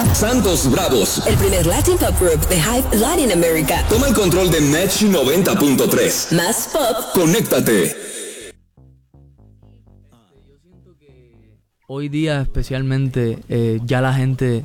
Santos Bravos, el primer Latin Pop Group de Hype Latin America. Toma el control de Match 90.3. Más pop. Conéctate. Hoy día especialmente ya la gente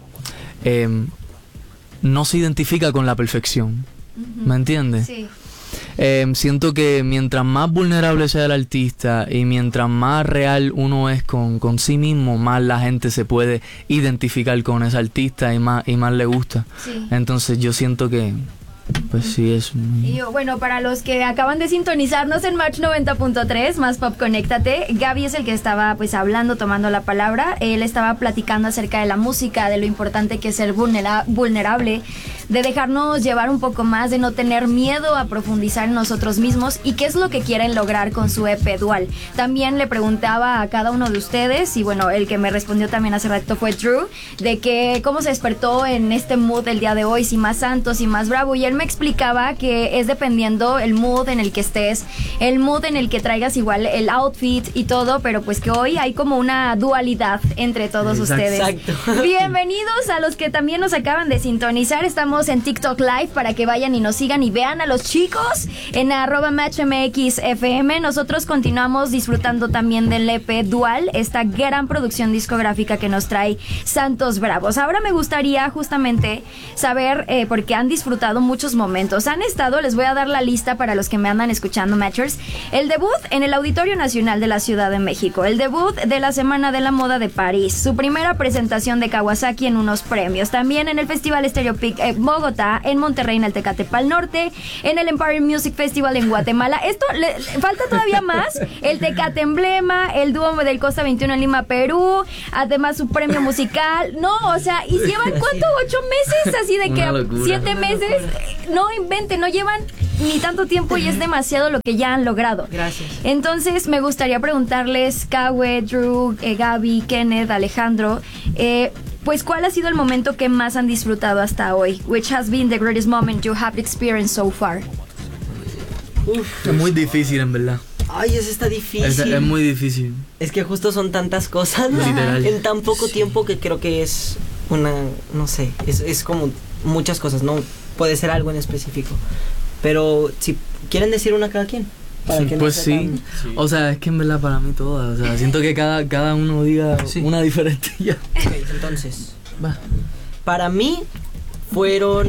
no se identifica con la perfección. ¿Me entiendes? Sí. Siento que mientras más vulnerable sea el artista y mientras más real uno es con sí mismo, más la gente se puede identificar con ese artista y más le gusta. Sí. Entonces yo siento que pues sí es Y bueno, para los que acaban de sintonizarnos en Match 90.3, Más Pop Conéctate, Gaby es el que estaba pues hablando, tomando la palabra. Él estaba platicando acerca de la música, de lo importante que es ser vulnerable, de dejarnos llevar un poco más, de no tener miedo a profundizar en nosotros mismos y qué es lo que quieren lograr con su EP Dual. También le preguntaba a cada uno de ustedes, y bueno, el que me respondió también hace rato fue Drew, de que cómo se despertó en este mood el día de hoy, si más santo, si más bravo, y él me explicaba que es dependiendo el mood en el que estés, el mood en el que traigas igual el outfit y todo, pero pues que hoy hay como una dualidad entre todos ustedes. Exacto. Bienvenidos a los que también nos acaban de sintonizar. Estamos en TikTok Live para que vayan y nos sigan y vean a los chicos en @MatchMXFM. Nosotros continuamos disfrutando también del EP Dual, esta gran producción discográfica que nos trae Santos Bravos. Ahora me gustaría justamente saber, porque han disfrutado muchos momentos. Han estado, les voy a dar la lista para los que me andan escuchando, Matchers. El debut en el Auditorio Nacional de la Ciudad de México. El debut de la Semana de la Moda de París. Su primera presentación de Kawasaki en unos premios. También en el Festival Stereo Pic Bogotá, en Monterrey, en el Tecate Pal Norte, en el Empire Music Festival en Guatemala. Esto le falta todavía más. El Tecate Emblema, el dúo del Costa 21 en Lima, Perú. Además su premio musical. No, o sea, y llevan ¿cuánto? 8 meses, así de que 7 meses. No inventen, no llevan ni tanto tiempo y es demasiado lo que ya han logrado. Gracias. Entonces me gustaría preguntarles, Kawe, Drew, Gaby, Kenneth, Alejandro, pues ¿cuál ha sido el momento que más han disfrutado hasta hoy? Which has been the greatest moment you have experienced so far? es muy difícil en verdad. Ay, eso está difícil. Es muy difícil. Es que justo son tantas cosas Literal. en tan poco tiempo que creo que es una, no sé, es como muchas cosas, no puede ser algo en específico. Pero si quieren decir una cada quien. Para que no Pues sea sí. O sea, es que en verdad para mí todas. O sea, siento que cada uno diga una diferente ya. Ok, entonces, Va. para mí fueron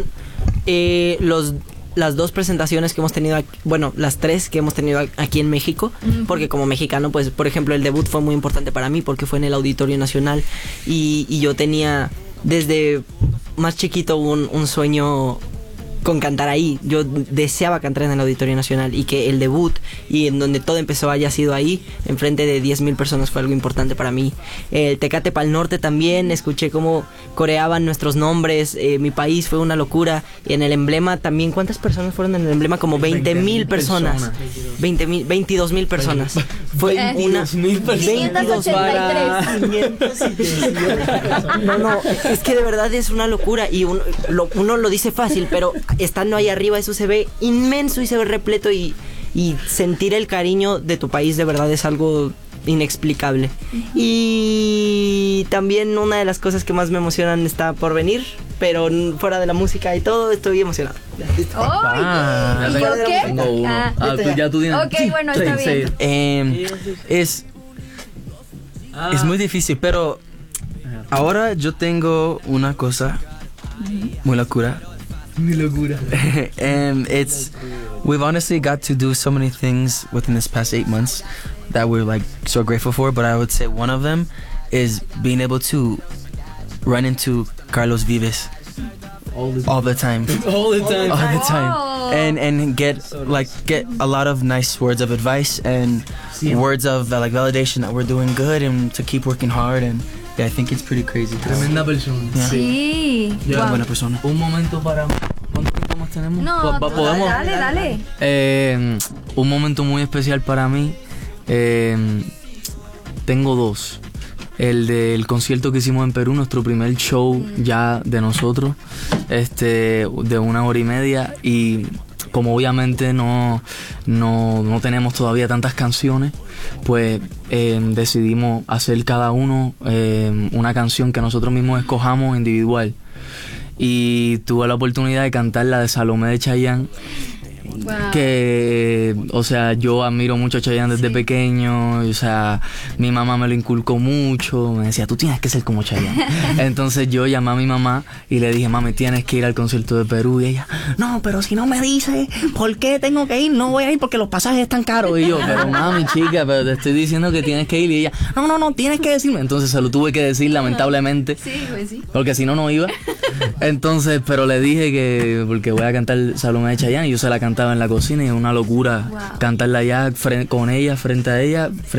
las dos presentaciones que hemos tenido aquí, bueno, las tres que hemos tenido aquí en México, porque como mexicano, pues, por ejemplo, el debut fue muy importante para mí porque fue en el Auditorio Nacional y yo tenía desde más chiquito un sueño con cantar ahí. Yo deseaba cantar en el Auditorio Nacional y que el debut y en donde todo empezó haya sido ahí, enfrente de 10,000 personas, fue algo importante para mí. El Tecate Pal Norte también, escuché cómo coreaban nuestros nombres, mi país, fue una locura. Y en el Emblema también, ¿cuántas personas fueron en el Emblema? Como 20,000 personas. 22,000 personas. Fue una... 22,000 22 para... 583. No, es que de verdad es una locura y uno lo dice fácil, pero estando ahí arriba eso se ve inmenso y se ve repleto y sentir el cariño de tu país de verdad es algo inexplicable. Y también una de las cosas que más me emocionan está por venir, pero fuera de la música y todo, estoy emocionado. ¡Ay! ¿Y yo qué? Tengo uno. Tú tienes. Ok, bueno, está bien. Es muy difícil, pero ahora yo tengo una cosa muy locura. Mi locura. And we've honestly got to do so many things within this past 8 months that we're like so grateful for, but I would say one of them is being able to run into Carlos Vives all the time. All the time. All the time. Oh. And get a lot of nice words of advice and words of like validation that we're doing good and to keep working hard. And yeah, I think it's pretty crazy. Tremenda persona. Yeah. Sí. Muy Wow. buena persona. Un momento para... ¿Cuánto tiempo más tenemos? No, ¿Podemos? dale. Un momento muy especial para mí. Tengo dos. El del concierto que hicimos en Perú, nuestro primer show ya de nosotros, de 1 hora y media, y como obviamente no tenemos todavía tantas canciones, pues decidimos hacer cada uno una canción que nosotros mismos escojamos individual. Y tuve la oportunidad de cantar la de Salomé de Chayanne. Wow. Que, o sea, yo admiro mucho a Chayanne desde pequeño, o sea, mi mamá me lo inculcó mucho, me decía, tú tienes que ser como Chayanne. Entonces yo llamé a mi mamá y le dije, mami, tienes que ir al concierto de Perú. Y ella, no, pero si no me dices por qué tengo que ir, no voy a ir porque los pasajes están caros. Y yo, pero mami, chica, pero te estoy diciendo que tienes que ir. Y ella, no, tienes que decirme. Entonces se lo tuve que decir, lamentablemente. Sí, pues sí. Porque si no, no iba. Entonces, pero le dije que, porque voy a cantar Salomé de Chayanne, y yo se la cantaba en la cocina y es una locura. Wow. Cantarla allá con ella, frente a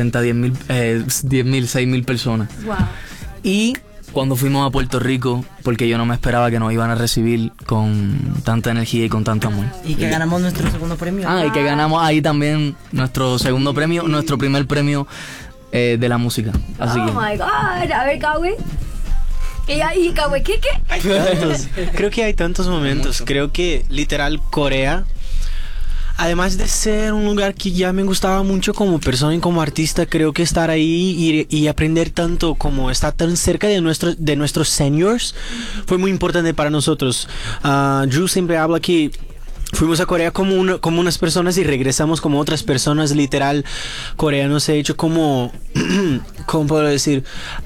6,000 personas. Wow. Y cuando fuimos a Puerto Rico, porque yo no me esperaba que nos iban a recibir con tanta energía y con tanto amor. Y que ganamos nuestro segundo premio. Y que ganamos ahí también nuestro segundo premio, nuestro primer premio de la música. Así Oh que my God. A ver, Kawi. ¿Y Kawi qué? Hay tantos, creo que hay tantos momentos. Creo que literal Corea, además de ser un lugar que ya me gustaba mucho como persona y como artista, creo que estar ahí y aprender tanto, como estar tan cerca de nuestros seniors, fue muy importante para nosotros. Drew siempre habla que fuimos a Corea como unas personas y regresamos como otras personas. Literal, Corea nos ha hecho como, ¿cómo puedo decir?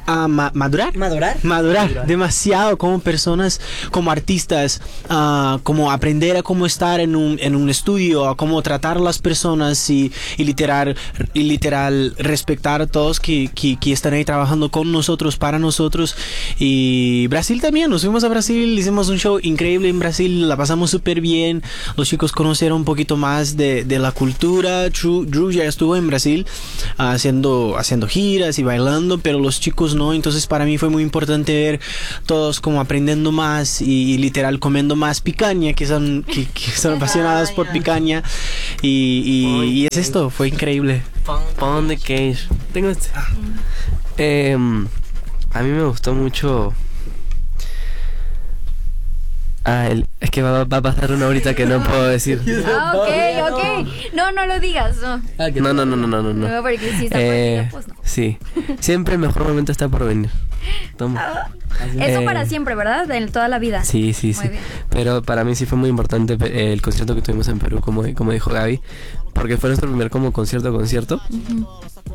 Madurar demasiado como personas, como artistas, como aprender a cómo estar en un estudio, a cómo tratar a las personas y literal respetar a todos que están ahí trabajando con nosotros, para nosotros. Y Brasil también, nos fuimos a Brasil, hicimos un show increíble en Brasil, la pasamos súper bien. Los chicos conocieron un poquito más de la cultura. Drew ya estuvo en Brasil haciendo giras y bailando, pero los chicos no. Entonces para mí fue muy importante ver todos como aprendiendo más y literal comiendo más picaña, que son apasionadas por picaña. Y es esto, fue increíble. Pound the Cage. Tengo este. A mí me gustó mucho. Es que va a pasar una horita que no puedo decir. Ok. No lo digas. No. No. Porque si está por venir, pues no. Sí. Siempre el mejor momento está por venir. Toma. Eso para siempre, ¿verdad? En toda la vida. Sí. Muy bien. Pero para mí sí fue muy importante el concierto que tuvimos en Perú, como dijo Gaby, porque fue nuestro primer como concierto. Uh-huh.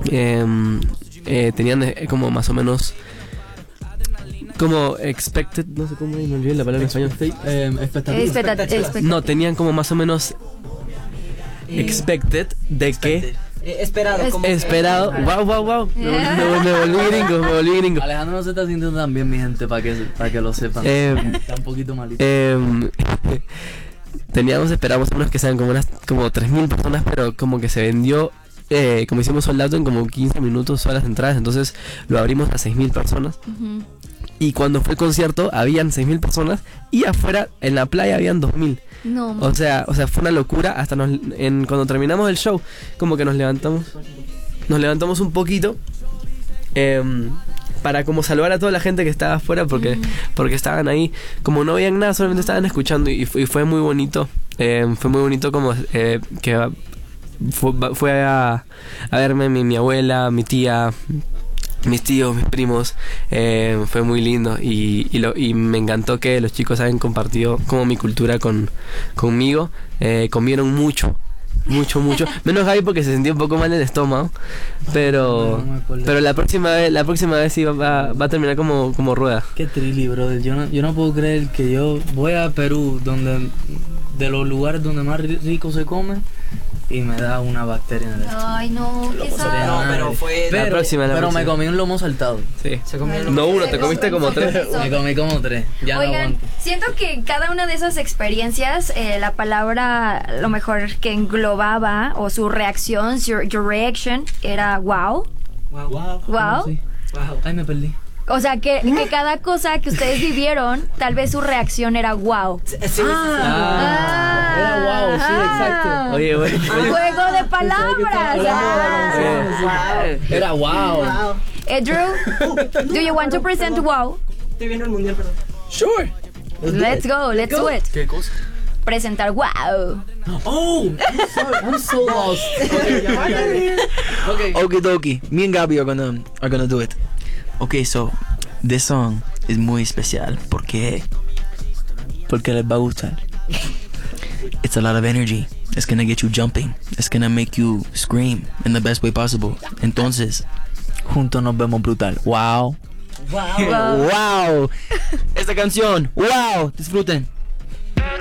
Tenían como más o menos como expected, no sé cómo me olvidé la palabra en español. Expectativa. No, tenían como más o menos expected de que Esperado. Wow. Me volví gringo. Alejandro no se está sintiendo tan bien, mi gente, para que lo sepan. Está un poquito malito. Esperamos unos que sean como 3,000 personas, pero como que se vendió, como hicimos sold out en como 15 minutos todas las entradas, entonces lo abrimos a 6,000 personas. Uh-huh. Y cuando fue el concierto habían 6,000 personas y afuera en la playa habían 2,000. No. O sea, fue una locura. Hasta cuando terminamos el show, como que nos levantamos un poquito para como salvar a toda la gente que estaba afuera, porque estaban ahí, como no veían nada, solamente estaban escuchando, y fue muy bonito. Fue muy bonito como que fue a verme mi abuela, mi tía, mis tíos, mis primos. Fue muy lindo y me encantó que los chicos hayan compartido como mi cultura conmigo. Comieron mucho, menos Gaby porque se sentía un poco mal en el estómago, pero la próxima vez sí va a terminar como rueda. Qué trilly, brother. Yo no puedo creer que yo voy a Perú, donde de los lugares donde más rico se come, y me da una bacteria en el estómago. Ay, no, qué sad. No, pero fue la próxima. Me comí un lomo saltado. Sí. Se comió No uno, te comiste como 3. Me comí como 3. Ya Oigan, no aguanto. siento que cada una de esas experiencias, la palabra lo mejor que englobaba, o su reacción, your reaction, era wow. Wow. Sí. Ay, me perdí. O sea, que cada cosa que ustedes vivieron, tal vez su reacción era wow. Sí. Era wow, sí, exacto. Oye, bueno. Juego de palabras. Era wow. Drew, do you want to present wow? Estoy viendo el mundial, perdón. Sure. Let's go, let's do it. ¿Qué cosa? presentar Wow. Oh, I'm so lost. Okay. Okie dokie. Me and Gabby are gonna do it. Okay, so this song is muy especial porque les va a gustar. It's a lot of energy. It's gonna get you jumping. It's gonna make you scream in the best way possible. Entonces, Juntos nos vemos brutal. Wow. wow. Esta canción, wow. Disfruten.